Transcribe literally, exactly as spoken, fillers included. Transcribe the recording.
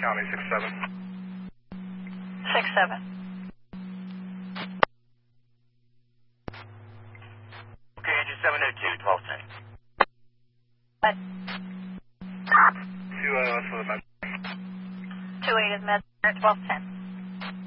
County, six seven. six seven. Okay, engine seven oh two, twelve ten. What? Two, uh, for the med. two eight is med, twelve ten.